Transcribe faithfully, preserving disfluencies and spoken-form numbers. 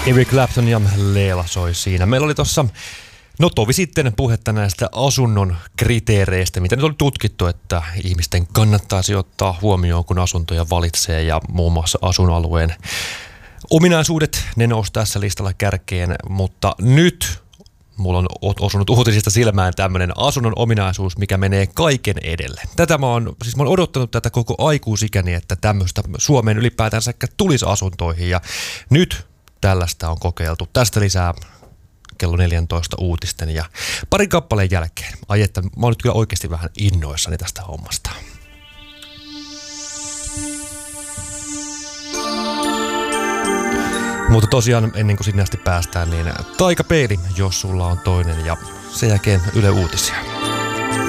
Eric Clapton ja Leela soi siinä. Meillä oli tuossa no tovi sitten puhetta näistä asunnon kriteereistä, mitä nyt oli tutkittu, että ihmisten kannattaisi ottaa huomioon, kun asuntoja valitsee, ja muun muassa asuinalueen ominaisuudet, ne nousi tässä listalla kärkeen, mutta nyt mulla on osunut uutisista silmään tämmöinen asunnon ominaisuus, mikä menee kaiken edelle. Tätä mä oon, siis mä oon odottanut tätä koko aikuisikäni, että tämmöistä Suomeen ylipäätänsä tulisi asuntoihin, ja nyt tällaista on kokeiltu. Tästä lisää kello neljätoista uutisten ja parin kappaleen jälkeen. Ai että mä oon nyt kyllä oikeasti vähän innoissani tästä hommasta. Mutta tosiaan ennen kuin sinne asti päästään, niin taikapeili, jos sulla on toinen, ja sen jälkeen Yle Uutisia.